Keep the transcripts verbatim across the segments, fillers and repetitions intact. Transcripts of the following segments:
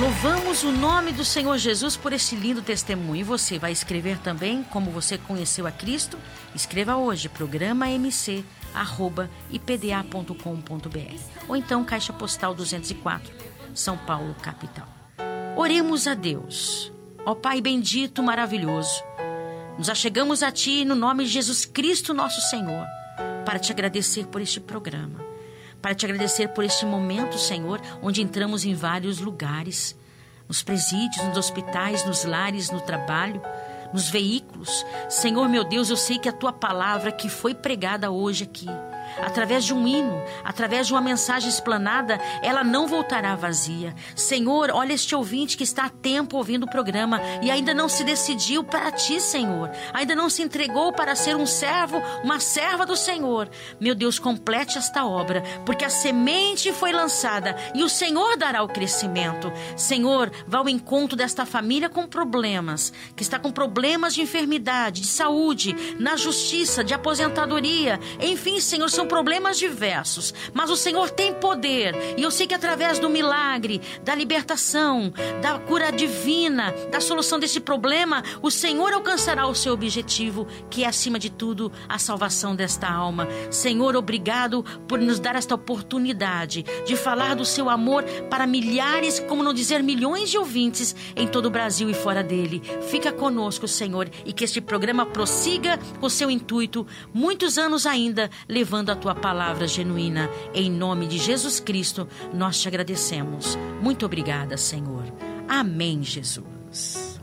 Louvamos o nome do Senhor Jesus por esse lindo testemunho. E você vai escrever também como você conheceu a Cristo? Escreva hoje, programa mc arroba ipda ponto com ponto br ou então Caixa Postal duzentos e quatro, São Paulo, capital. Oremos a Deus. Ó Pai bendito, maravilhoso, nos achegamos a Ti no nome de Jesus Cristo, nosso Senhor, para Te agradecer por este programa, para Te agradecer por este momento, Senhor, onde entramos em vários lugares, nos presídios, nos hospitais, nos lares, no trabalho, nos veículos. Senhor, meu Deus, eu sei que a Tua palavra que foi pregada hoje aqui, através de um hino, através de uma mensagem explanada, ela não voltará vazia. Senhor, olha este ouvinte que está há tempo ouvindo o programa e ainda não se decidiu para Ti, Senhor. Ainda não se entregou para ser um servo, uma serva do Senhor. Meu Deus, complete esta obra, porque a semente foi lançada e o Senhor dará o crescimento. Senhor, vá ao encontro desta família com problemas, que está com problemas de enfermidade, de saúde, na justiça, de aposentadoria. Enfim, Senhor, são problemas diversos, mas o Senhor tem poder, e eu sei que através do milagre, da libertação, da cura divina, da solução desse problema, o Senhor alcançará o seu objetivo, que é acima de tudo a salvação desta alma. Senhor, obrigado por nos dar esta oportunidade de falar do seu amor para milhares, como não dizer milhões de ouvintes em todo o Brasil e fora dele. Fica conosco, Senhor, e que este programa prossiga com seu intuito, muitos anos ainda, levando a Tua palavra genuína. Em nome de Jesus Cristo, nós Te agradecemos. Muito obrigada, Senhor. Amém, Jesus.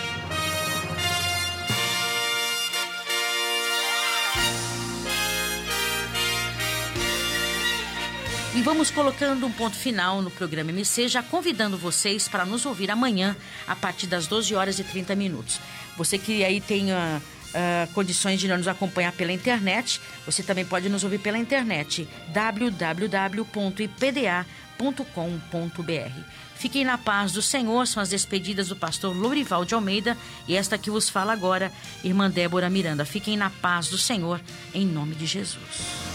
E vamos colocando um ponto final no programa M C, já convidando vocês para nos ouvir amanhã, a partir das doze horas e trinta minutos. Você que aí tenha uh, condições de nos acompanhar pela internet, você também pode nos ouvir pela internet, w w w ponto ipda ponto com ponto br. Fiquem na paz do Senhor, são as despedidas do pastor Lourival de Almeida e esta que vos fala agora, irmã Débora Miranda. Fiquem na paz do Senhor, em nome de Jesus.